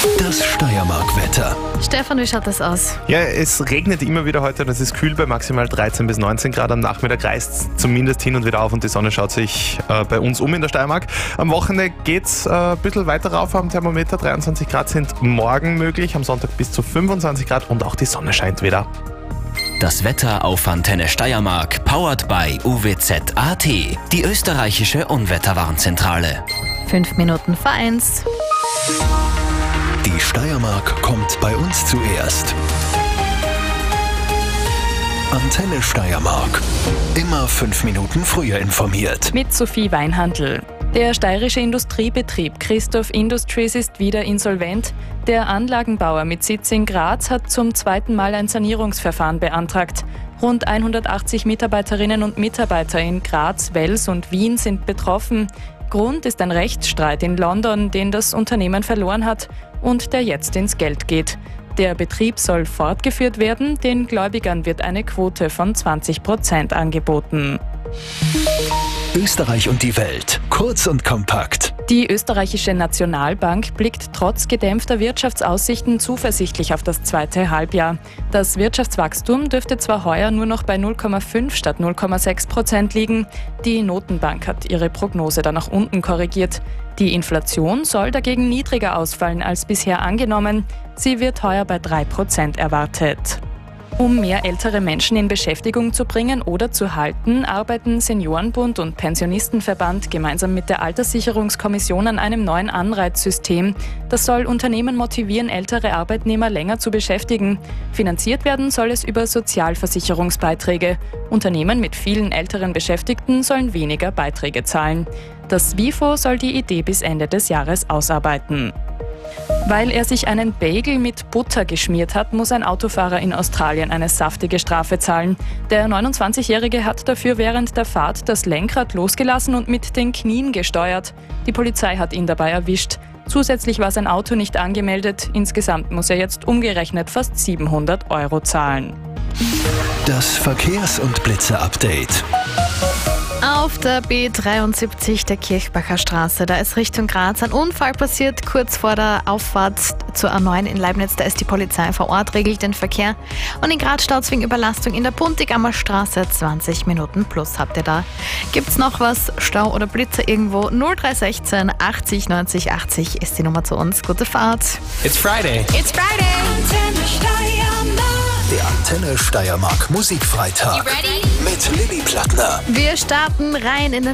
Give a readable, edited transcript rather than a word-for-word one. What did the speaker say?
Das Steiermark-Wetter. Stefan, wie schaut das aus? Ja, es regnet immer wieder heute und es ist kühl bei maximal 13 bis 19 Grad. Am Nachmittag reißt es zumindest hin und wieder auf und die Sonne schaut sich bei uns um in der Steiermark. Am Wochenende geht es ein bisschen weiter rauf am Thermometer. 23 Grad sind morgen möglich, am Sonntag bis zu 25 Grad und auch die Sonne scheint wieder. Das Wetter auf Antenne Steiermark, powered by UWZ.at, die österreichische Unwetterwarnzentrale. 5 Minuten vor 1. Die Steiermark kommt bei uns zuerst. Antenne Steiermark. Immer 5 Minuten früher informiert. Mit Sophie Weinhandl. Der steirische Industriebetrieb Christoph Industries ist wieder insolvent. Der Anlagenbauer mit Sitz in Graz hat zum zweiten Mal ein Sanierungsverfahren beantragt. Rund 180 Mitarbeiterinnen und Mitarbeiter in Graz, Wels und Wien sind betroffen. Grund ist ein Rechtsstreit in London, den das Unternehmen verloren hat und der jetzt ins Geld geht. Der Betrieb soll fortgeführt werden, den Gläubigern wird eine Quote von 20% angeboten. Österreich und die Welt. Kurz und kompakt. Die österreichische Nationalbank blickt trotz gedämpfter Wirtschaftsaussichten zuversichtlich auf das zweite Halbjahr. Das Wirtschaftswachstum dürfte zwar heuer nur noch bei 0,5 statt 0,6% liegen. Die Notenbank hat ihre Prognose dann nach unten korrigiert. Die Inflation soll dagegen niedriger ausfallen als bisher angenommen. Sie wird heuer bei 3% erwartet. Um mehr ältere Menschen in Beschäftigung zu bringen oder zu halten, arbeiten Seniorenbund und Pensionistenverband gemeinsam mit der Alterssicherungskommission an einem neuen Anreizsystem. Das soll Unternehmen motivieren, ältere Arbeitnehmer länger zu beschäftigen. Finanziert werden soll es über Sozialversicherungsbeiträge. Unternehmen mit vielen älteren Beschäftigten sollen weniger Beiträge zahlen. Das WIFO soll die Idee bis Ende des Jahres ausarbeiten. Weil er sich einen Bagel mit Butter geschmiert hat, muss ein Autofahrer in Australien eine saftige Strafe zahlen. Der 29-Jährige hat dafür während der Fahrt das Lenkrad losgelassen und mit den Knien gesteuert. Die Polizei hat ihn dabei erwischt. Zusätzlich war sein Auto nicht angemeldet. Insgesamt muss er jetzt umgerechnet fast 700 € zahlen. Das Verkehrs- und Blitzer-Update. Auf der B73 der Kirchbacher Straße, da ist Richtung Graz ein Unfall passiert, kurz vor der Auffahrt zur A9 in Leibniz. Da ist die Polizei vor Ort, regelt den Verkehr. Und in Graz staut es wegen Überlastung in der Puntigammer Straße 20 Minuten plus. Habt ihr da? Gibt's noch was? Stau oder Blitzer irgendwo? 0316 80 90 80 ist die Nummer zu uns. Gute Fahrt. It's Friday. It's Friday. Antenne Steiermark. Der Antenne Steiermark Musikfreitag. You ready? Mit Lilly Plattner. Wir starten rein in den